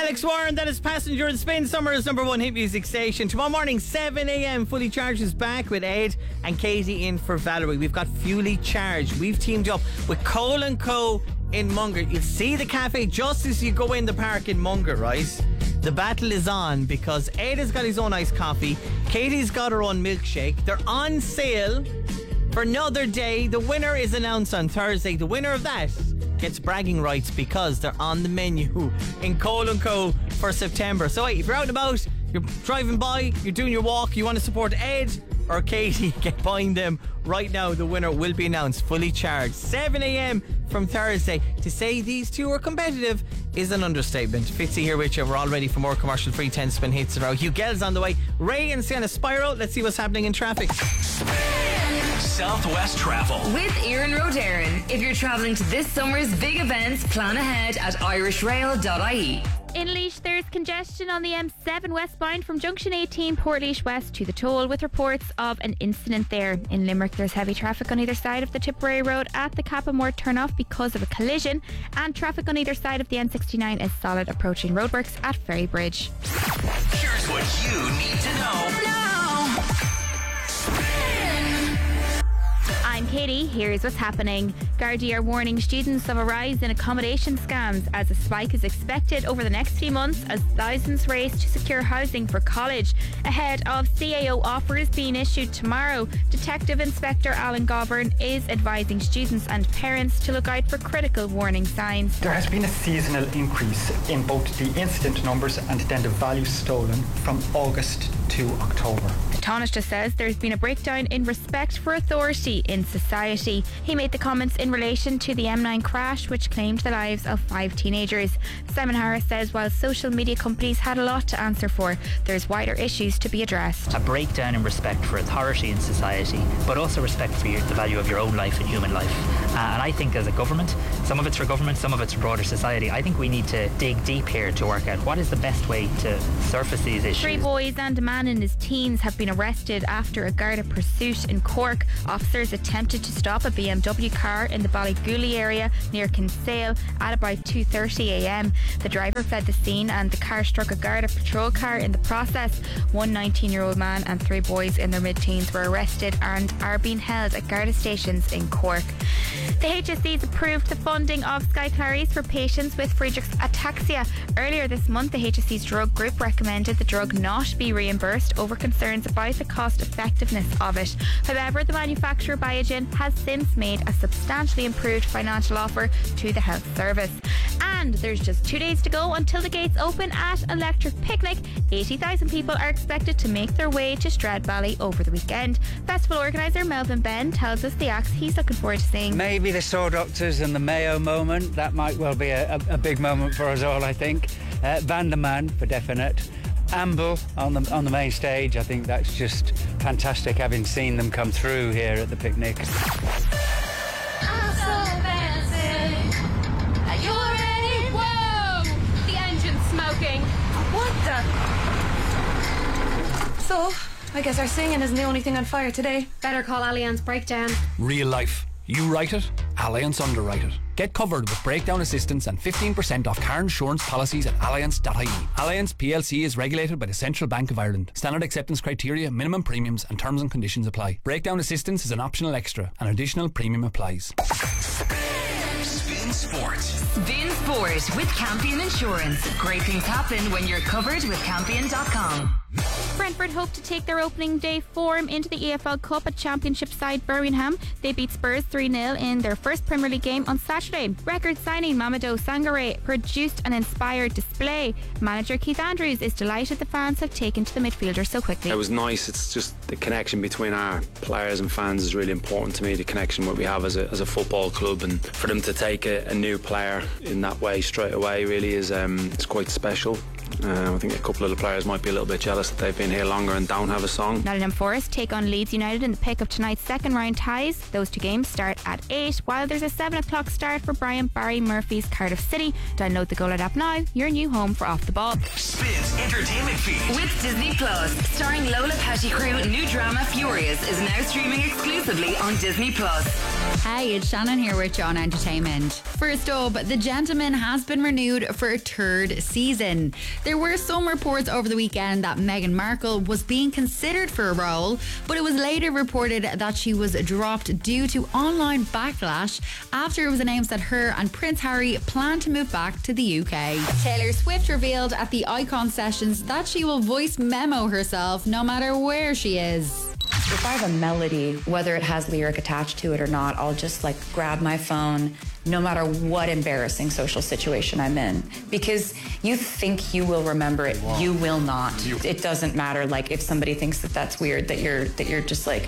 Alex Warren, that is Passenger in Spain, Summer's number one hit music station. Tomorrow morning, 7 a.m, Fully Charged is back with Ed and Katie in for Valerie. We've got Fully Charged. We've teamed up with Cole & Co. in Munger. You'll see the cafe just as you go in the park in Munger, right? The battle is on because Ed has got his own iced coffee. Katie's got her own milkshake. They're on sale for another day. The winner is announced on Thursday. The winner of that gets bragging rights because they're on the menu in Cole & Co. for September. So if you're out and about, you're driving by, you're doing your walk, you want to support Ed or Katie, get behind them right now. The winner will be announced. Fully Charged, 7 a.m. from Thursday. To say these two are competitive is an understatement. Fitzy here with you. We're all ready for more commercial free 10 spin hits around. Hugh Gell's on the way. Ray and Sienna Spyro. Let's see what's happening in traffic. Southwest Travel with Ian Rodarin. If you're travelling to this summer's big events, plan ahead at irishrail.ie. In Laois, there's congestion on the M7 westbound from Junction 18 Portlaoise West to the toll, with reports of an incident there. In Limerick, there's heavy traffic on either side of the Tipperary Road at the Cappamore turnoff because of a collision, and traffic on either side of the N69 is solid approaching roadworks at Ferrybridge. Here's what you need to know now. I'm Katie. Here's what's happening. Gardaí are warning students of a rise in accommodation scams as a spike is expected over the next few months as thousands race to secure housing for college. Ahead of CAO offers being issued tomorrow, Detective Inspector Alan Govern is advising students and parents to look out for critical warning signs. There has been a seasonal increase in both the incident numbers and then the value stolen from August to October. The Taoiseach says there's been a breakdown in respect for authority in society. He made the comments in relation to the M9 crash, which claimed the lives of 5 teenagers. Simon Harris says while social media companies had a lot to answer for, there's wider issues to be addressed. A breakdown in respect for authority in society, but also respect for the value of your own life and human life. And I think as a government, some of it's for government, some of it's for broader society, I think we need to dig deep here to work out what is the best way to surface these issues. 3 boys and a man in his teens have been arrested after a Garda pursuit in Cork. Officers attempted to stop a BMW car in the Ballygooley area near Kinsale at about 2:30am. The driver fled the scene and the car struck a Garda patrol car in the process. One 19-year-old man and 3 boys in their mid-teens were arrested and are being held at Garda stations in Cork. The HSE's approved the funding of Skyclarys for patients with Friedreich's ataxia. Earlier this month, the HSE's drug group recommended the drug not be reimbursed over concerns about the cost effectiveness of it. However, the manufacturer Biogen has since made a substantially improved financial offer to the health service. And there's just 2 days to go until the gates open at Electric Picnic. 80,000 people are expected to make their way to Stradbally over the weekend. Festival organiser Melvin Ben tells us the acts he's looking forward to seeing. Maybe the Saw Doctors and the Mayo moment. That might well be a big moment for us all, I think. Vanderman for definite. Amble on the main stage. I think that's just fantastic, having seen them come through here at the picnic. I'm so fancy. Are you ready? Whoa! The engine's smoking. What the? So, I guess our singing isn't the only thing on fire today. Better call Allianz Breakdown. Real life. You write it, Allianz underwrite it. Get covered with breakdown assistance and 15% off car insurance policies at allianz.ie. Allianz PLC is regulated by the Central Bank of Ireland. Standard acceptance criteria, minimum premiums and terms and conditions apply. Breakdown assistance is an optional extra. An additional premium applies. Spin Sport. Spin Sport with Campion Insurance. Great things happen when you're covered with Campion.com. Brentford hope to take their opening day form into the EFL Cup at Championship side Birmingham. They beat Spurs 3-0 in their first Premier League game on Saturday. Record signing Mamadou Sangare produced an inspired display. Manager Keith Andrews is delighted the fans have taken to the midfielder so quickly. It was nice. It's just the connection between our players and fans is really important to me. The connection what we have as a football club, and for them to take a new player in that way straight away really is it's quite special. I think a couple of the players might be a little bit jealous that they've been here longer and don't have a song. Nottingham Forest take on Leeds United in the pick of tonight's second round ties. Those two games start at 8, while there's a 7 o'clock start for Brian Barry Murphy's Cardiff City. Download the Go Loud app now, your new home for Off the Ball. Spins Entertainment Feed. With Disney Plus, starring Lola Pettigrew, new drama Furious is now streaming exclusively on Disney Plus. Hey, it's Shannon here with you on Entertainment. First up, The Gentleman has been renewed for a third season. There were some reports over the weekend that Meghan Markle was being considered for a role, but it was later reported that she was dropped due to online backlash after it was announced that her and Prince Harry plan to move back to the UK. Taylor Swift revealed at the Icon Sessions that she will voice memo herself no matter where she is. If I have a melody, whether it has lyric attached to it or not, I'll just like grab my phone, no matter what embarrassing social situation I'm in. Because you think you will remember it, you will not. It doesn't matter. Like if somebody thinks that that's weird, that you're just like,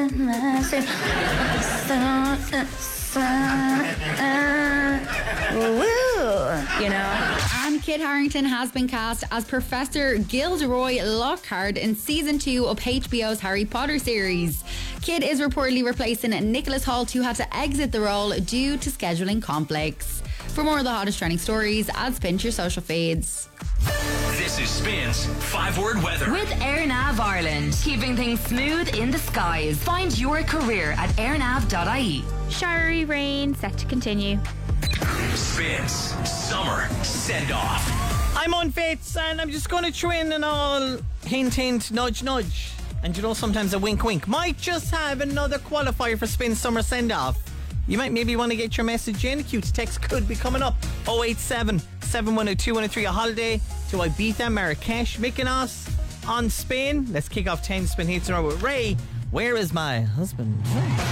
you know. And Kit Harington has been cast as Professor Gilderoy Lockhart in season 2 of HBO's Harry Potter series. Kit is reportedly replacing Nicholas Hoult, who had to exit the role due to scheduling conflicts. For more of the hottest trending stories, add Spin to your social feeds. This is Spins 5-word weather. With AirNav Ireland, keeping things smooth in the skies. Find your career at airnav.ie. Showery rain set to continue. Spins Summer Send-Off. I'm on Fitz, and I'm just going to throw in an all hint, hint, nudge, nudge. And you know, sometimes a wink, wink might just have another qualifier for Spin Summer Send-Off. You might maybe want to get your message in. A cute text could be coming up. 087 710 2103. A holiday to Ibiza, Marrakesh, Mykonos on Spain. Let's kick off 10 Spin Hits in a row with Ray. Where is my husband?